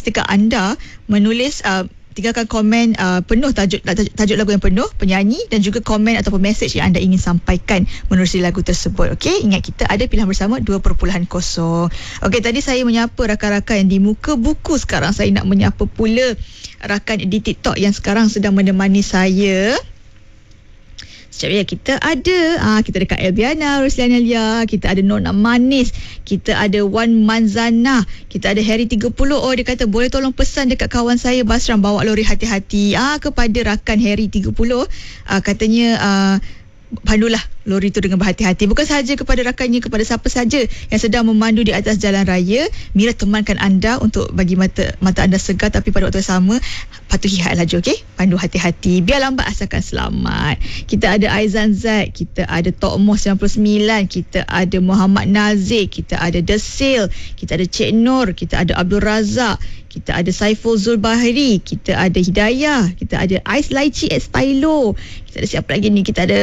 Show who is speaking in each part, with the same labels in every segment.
Speaker 1: pastikan anda menulis tinggalkan komen penuh tajuk lagu yang penuh, penyanyi dan juga komen ataupun mesej yang anda ingin sampaikan menerusi lagu tersebut. Okey, ingat kita ada pilihan bersama 2.0. Okey, tadi saya menyapa rakan-rakan yang di muka buku. Sekarang saya nak menyapa pula rakan di TikTok yang sekarang sedang menemani saya. Sekejap ya, kita ada Kak Elbiana, Rosliana Lia, kita ada Nona Manis, kita ada Wan Manzana, kita ada Harry 30. Oh, dia kata boleh tolong pesan dekat kawan saya Basram bawa lori hati-hati. Kepada rakan Harry 30, katanya pandulah lori itu dengan berhati-hati. Bukan sahaja kepada rakannya, kepada siapa saja yang sedang memandu di atas jalan raya. Mira temankan anda untuk bagi mata anda segar, tapi pada waktu yang sama patuhi had laju, okey? Pandu hati-hati, biar lambat asalkan selamat. Kita ada Aizan Zaid, kita ada Tokmoh 99, kita ada Muhammad Nazir, kita ada Desil, kita ada Cik Nur, kita ada Abdul Razak, kita ada Saiful Zulbahri, kita ada Hidayah, kita ada Ais Laici at Stylo, kita ada siapa lagi ni, kita ada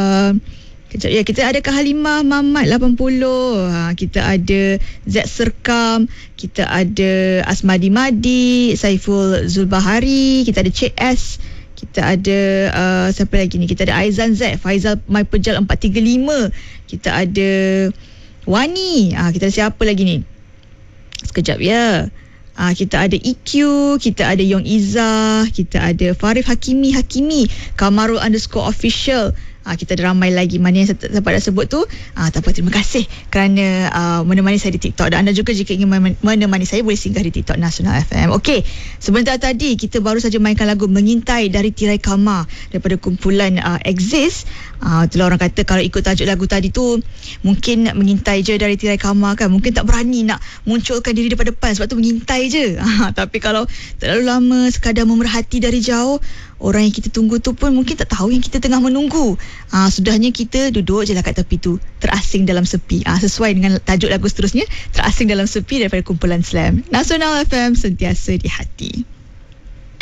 Speaker 1: kita ada Kak Halimah Mamat 80, kita ada Z Serkam, kita ada Asmadi Madi, Saiful Zulbahari, kita ada Cik S, kita ada siapa lagi ni, kita ada Aizan Z, Faizal Mai Pejal 435, kita ada Wani, kita ada siapa lagi ni, sekejap ya. Kita ada EQ, kita ada Yong Izzah, kita ada Farif Hakimi, Kamarul _official. Kita ada ramai lagi. Mana yang saya dah sebut tu, tak apa, terima kasih kerana menemani saya di TikTok. Dan anda juga jika ingin menemani saya, boleh singgah di TikTok Nasional FM. Okey, sebentar tadi kita baru saja mainkan lagu Mengintai dari Tirai Kama daripada kumpulan Exist. Itulah orang kata kalau ikut tajuk lagu tadi tu, mungkin mengintai je dari Tirai Kama kan, mungkin tak berani nak munculkan diri depan sebab tu mengintai je. Tapi kalau terlalu lama sekadar memerhati dari jauh, orang yang kita tunggu tu pun mungkin tak tahu yang kita tengah menunggu. Sudahnya kita duduk je lah kat tepi tu, terasing dalam sepi. Sesuai dengan tajuk lagu seterusnya, Terasing dalam Sepi daripada kumpulan Slam. Nasional FM, sentiasa di hati.